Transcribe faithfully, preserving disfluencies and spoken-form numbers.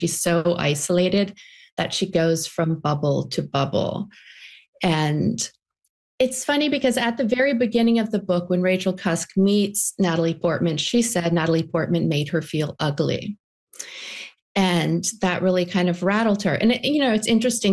she's so isolated that she goes from bubble to bubble. And it's funny because at the very beginning of the book, when Rachel Cusk meets Natalie Portman, she said Natalie Portman made her feel ugly. And that really kind of rattled her. And, it, you know, it's interesting